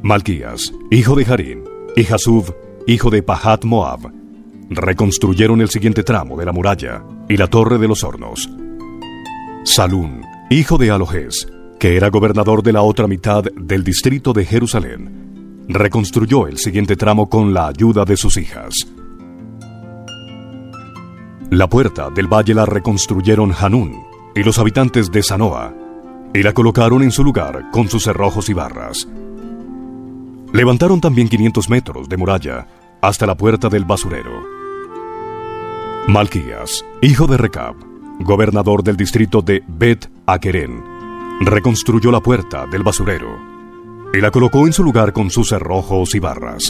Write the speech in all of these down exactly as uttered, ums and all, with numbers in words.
Malquías, hijo de Jarín, y Jasub, hijo de Pahat Moab, reconstruyeron el siguiente tramo de la muralla y la torre de los hornos. Salún, hijo de Alojes, que era gobernador de la otra mitad del distrito de Jerusalén, reconstruyó el siguiente tramo con la ayuda de sus hijas. La puerta del valle la reconstruyeron Hanún y los habitantes de Sanoa, y la colocaron en su lugar con sus cerrojos y barras. Levantaron también quinientos metros de muralla hasta la puerta del basurero. Malquías, hijo de Recab, gobernador del distrito de Bet-Aquerén, reconstruyó la puerta del basurero y la colocó en su lugar con sus cerrojos y barras.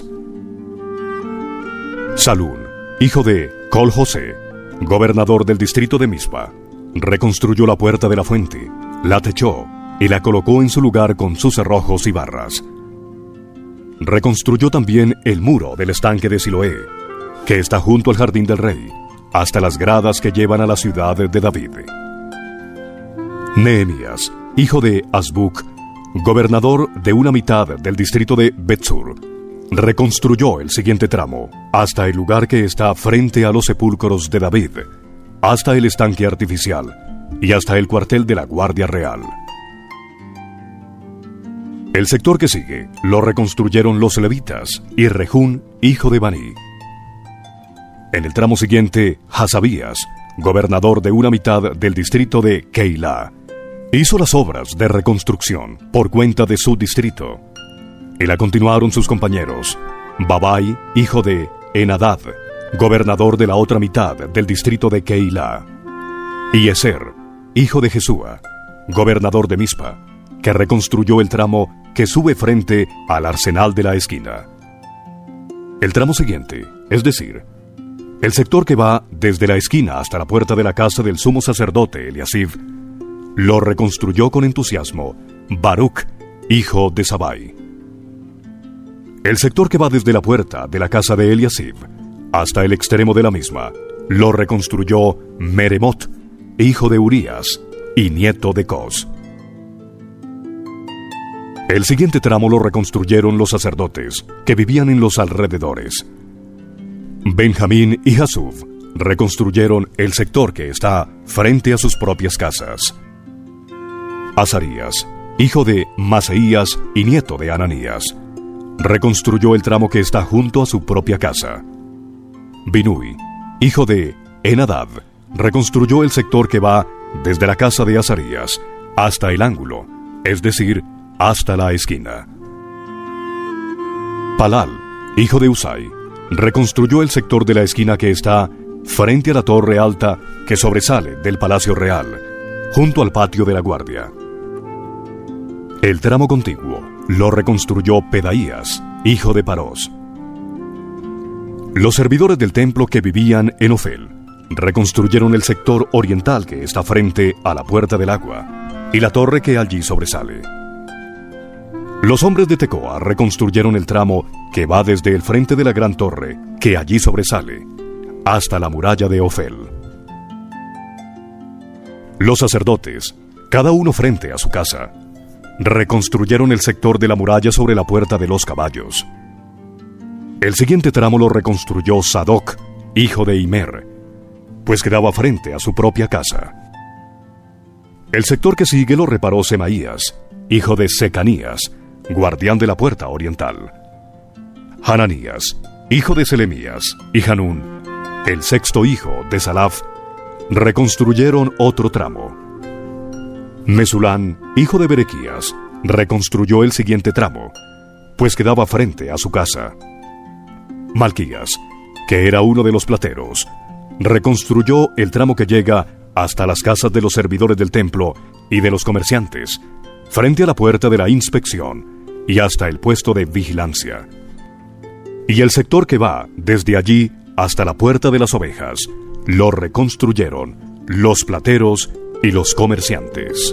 Salún, hijo de Col-José, gobernador del distrito de Mispa, reconstruyó la puerta de la fuente, la techó y la colocó en su lugar con sus cerrojos y barras. Reconstruyó también el muro del estanque de Siloé, que está junto al jardín del rey, hasta las gradas que llevan a la ciudad de David. Nehemías, hijo de Azbuc, gobernador de una mitad del distrito de Betzur, reconstruyó el siguiente tramo, hasta el lugar que está frente a los sepulcros de David, hasta el estanque artificial y hasta el cuartel de la Guardia Real. El sector que sigue lo reconstruyeron los levitas y Rejún, hijo de Baní. En el tramo siguiente, Hasabías, gobernador de una mitad del distrito de Keilah, hizo las obras de reconstrucción por cuenta de su distrito, y la continuaron sus compañeros, Babai, hijo de Enadad, gobernador de la otra mitad del distrito de Keilah, y Eser, hijo de Jesúa, gobernador de Mispa, que reconstruyó el tramo que sube frente al arsenal de la esquina. El tramo siguiente, es decir, el sector que va desde la esquina hasta la puerta de la casa del sumo sacerdote Eliasib, lo reconstruyó con entusiasmo Baruch, hijo de Sabai. El sector que va desde la puerta de la casa de Eliasib hasta el extremo de la misma, lo reconstruyó Meremot, hijo de Urías y nieto de Cos. El siguiente tramo lo reconstruyeron los sacerdotes que vivían en los alrededores. Benjamín y Jasub reconstruyeron el sector que está frente a sus propias casas. Azarías, hijo de Maseías y nieto de Ananías, reconstruyó el tramo que está junto a su propia casa. Binui, hijo de Enadad, reconstruyó el sector que va desde la casa de Azarías hasta el ángulo, es decir, hasta la esquina. Palal, hijo de Usai, reconstruyó el sector de la esquina que está frente a la torre alta que sobresale del Palacio Real, junto al patio de la guardia. El tramo contiguo lo reconstruyó Pedaías, hijo de Parós. Los servidores del templo que vivían en Ofel reconstruyeron el sector oriental que está frente a la puerta del agua y la torre que allí sobresale. Los hombres de Tecoa reconstruyeron el tramo que va desde el frente de la gran torre, que allí sobresale, hasta la muralla de Ofel. Los sacerdotes, cada uno frente a su casa, reconstruyeron el sector de la muralla sobre la puerta de los caballos. El siguiente tramo lo reconstruyó Sadoc, hijo de Imer, pues quedaba frente a su propia casa. El sector que sigue lo reparó Semaías, hijo de Secanías, guardián de la puerta oriental. Hananías, hijo de Selemías, y Hanún, el sexto hijo de Salaf, reconstruyeron otro tramo. Mesulán, hijo de Berequías, reconstruyó el siguiente tramo, pues quedaba frente a su casa. Malquías, que era uno de los plateros, reconstruyó el tramo que llega hasta las casas de los servidores del templo y de los comerciantes, frente a la puerta de la inspección y hasta el puesto de vigilancia. Y el sector que va desde allí hasta la puerta de las ovejas, lo reconstruyeron los plateros y los comerciantes.